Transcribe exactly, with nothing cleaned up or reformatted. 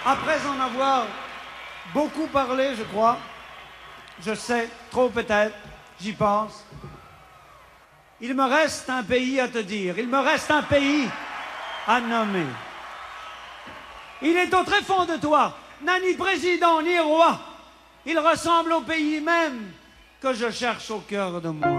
Après en avoir beaucoup parlé, je crois, je sais, trop peut-être, j'y pense, il me reste un pays à te dire, il me reste un pays à nommer. Il est au très fond de toi, n'a ni président ni roi, il ressemble au pays même que je cherche au cœur de moi.